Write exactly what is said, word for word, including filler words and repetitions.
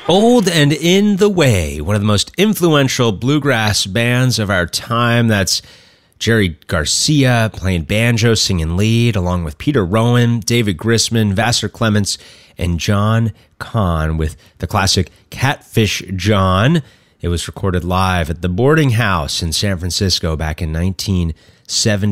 Old and in the Way, one of the most influential bluegrass bands of our time. That's Jerry Garcia playing banjo, singing lead, along with Peter Rowan, David Grisman, Vassar Clements, and John Kahn with the classic Catfish John. It was recorded live at the Boarding House in San Francisco back in nineteen seventy.